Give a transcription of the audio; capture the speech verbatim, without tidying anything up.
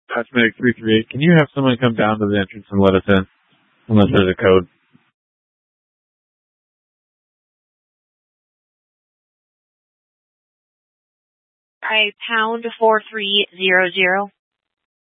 Cosmetic three three eight, can you have someone come down to the entrance and let us in? Unless there's a code. Alright, pound four three zero zero.